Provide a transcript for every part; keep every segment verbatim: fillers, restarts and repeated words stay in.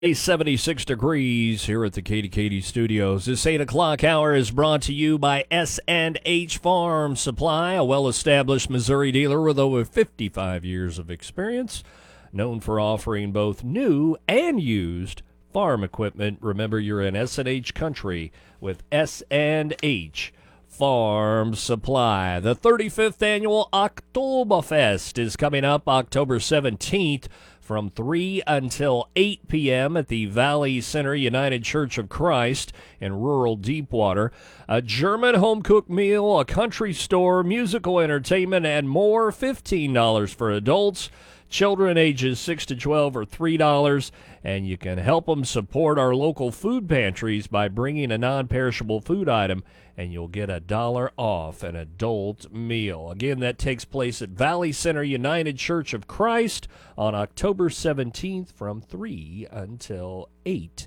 seventy-six degrees here at the Katie Katie Studios. This eight o'clock hour is brought to you by S and H Farm Supply, a well-established Missouri dealer with over fifty-five years of experience, known for offering both new and used farm equipment. Remember, you're in S and H country with S and H Farm Supply. The thirty-fifth annual Oktoberfest is coming up October seventeenth from three until eight p.m. at the Valley Center United Church of Christ in rural Deepwater. A German home-cooked meal, a country store, musical entertainment, and more. fifteen dollars for adults. Children ages six to twelve are three dollars, and you can help them support our local food pantries by bringing a non-perishable food item, and you'll get a dollar off an adult meal. Again, that takes place at Valley Center United Church of Christ on October seventeenth from three until eight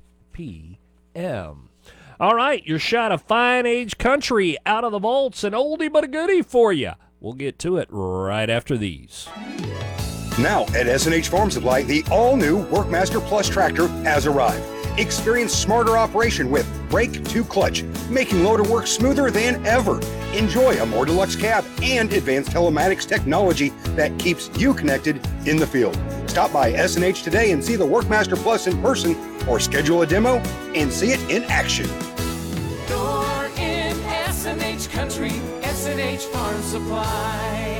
p.m. All right, your shot of fine age country out of the vaults, an oldie but a goodie for you. We'll get to it right after these. Now at S and H Farm Supply, the all-new Workmaster Plus tractor has arrived. Experience smarter operation with brake to clutch, making loader work smoother than ever. Enjoy a more deluxe cab and advanced telematics technology that keeps you connected in the field. Stop by S and H today and see the Workmaster Plus in person, or schedule a demo and see it in action. You're in S and H country, S and H Farm Supply.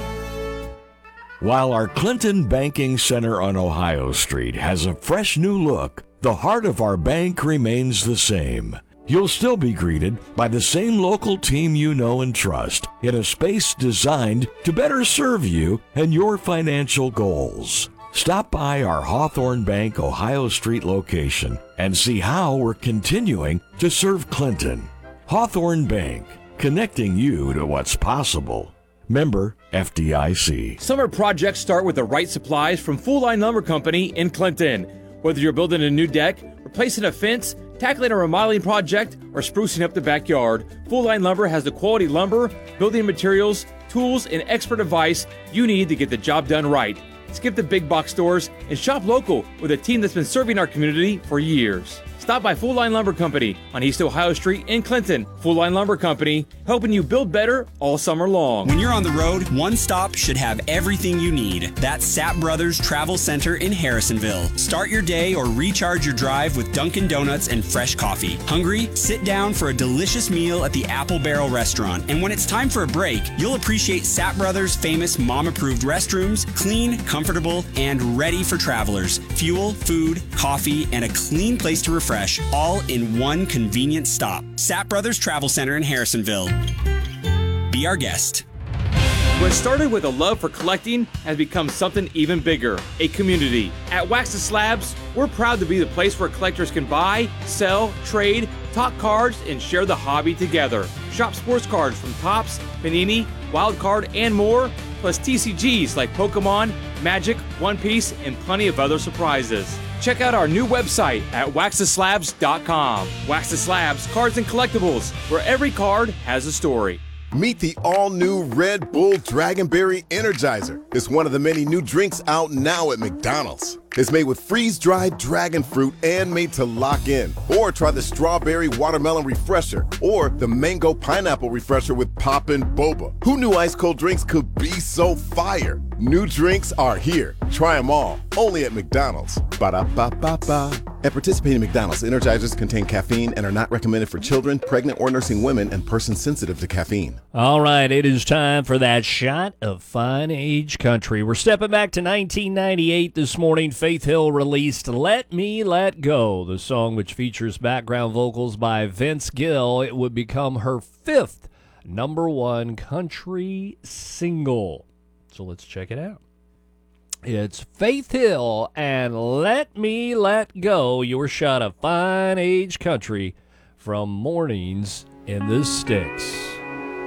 While our Clinton Banking Center on Ohio Street has a fresh new look, the heart of our bank remains the same. You'll still be greeted by the same local team you know and trust in a space designed to better serve you and your financial goals. Stop by our Hawthorne Bank Ohio Street location and see how we're continuing to serve Clinton. Hawthorne Bank, connecting you to what's possible. Member F D I C. Summer projects start with the right supplies from Full Line Lumber Company in Clinton. Whether you're building a new deck, replacing a fence, tackling a remodeling project, or sprucing up the backyard, Full Line Lumber has the quality lumber, building materials, tools, and expert advice you need to get the job done right. Skip the big box stores and shop local with a team that's been serving our community for years. Stop by Full Line Lumber Company on East Ohio Street in Clinton. Full Line Lumber Company, helping you build better all summer long. When you're on the road, one stop should have everything you need. That's Sapp Brothers Travel Center in Harrisonville. Start your day or recharge your drive with Dunkin' Donuts and fresh coffee. Hungry? Sit down for a delicious meal at the Apple Barrel Restaurant. And when it's time for a break, you'll appreciate Sapp Brothers' famous mom-approved restrooms, clean, comfortable, and ready for travelers. Fuel, food, coffee, and a clean place to refresh. All in one convenient stop. Sapp Brothers Travel Center in Harrisonville. Be our guest. What started with a love for collecting has become something even bigger, a community. At Wax the Slabs, we're proud to be the place where collectors can buy, sell, trade, talk cards, and share the hobby together. Shop sports cards from Topps, Panini, Wild Card, and more, plus T C Gs like Pokemon, Magic, One Piece, and plenty of other surprises. Check out our new website at wax the slabs dot com. Wax the Slabs, cards and collectibles, where every card has a story. Meet the all-new Red Bull Dragonberry Energizer. It's one of the many new drinks out now at McDonald's. It's made with freeze-dried dragon fruit and made to lock in. Or try the Strawberry Watermelon Refresher or the Mango Pineapple Refresher with Poppin' Boba. Who knew ice-cold drinks could be so fire? New drinks are here. Try them all. Only at McDonald's. Ba-da-ba-ba-ba. At participating McDonald's, Energizers contain caffeine and are not recommended for children, pregnant or nursing women, and persons sensitive to caffeine. All right, it is time for that shot of fine age country. We're stepping back to nineteen ninety-eight this morning. Faith Hill released Let Me Let Go, the song which features background vocals by Vince Gill. It would become her fifth number one country single. So let's check it out. It's Faith Hill and Let Me Let Go, your shot of fine age country from Mornings in the Sticks.